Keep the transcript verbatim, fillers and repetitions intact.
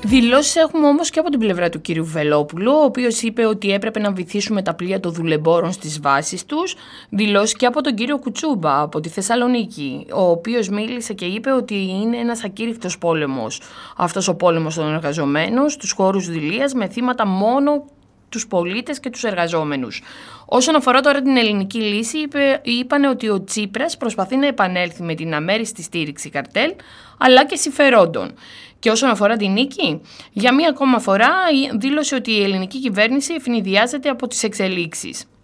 Δηλώσεις έχουμε όμως και από την πλευρά του κύριου Βελόπουλου, ο οποίος είπε ότι έπρεπε να βυθίσουμε τα πλοία των δουλεμπόρων στις βάσεις τους. Δηλώσεις και από τον κύριο Κουτσούμπα από τη Θεσσαλονίκη, ο οποίος μίλησε και είπε ότι είναι ένας ακήρυκτος πόλεμος. Αυτός ο πόλεμος των εργαζομένων στους χώρους δειλίας, με θύματα μόνο τους πολίτες και τους εργαζόμενους. Όσον αφορά τώρα την ελληνική λύση, είπε, είπανε ότι ο Τσίπρας προσπαθεί να επανέλθει με την αμέριστη στήριξη καρτέλ, αλλά και συμφερόντων. Και όσον αφορά την νίκη, για μία ακόμα φορά δήλωσε ότι η ελληνική κυβέρνηση ευνηδιάζεται από τις εξελίξεις.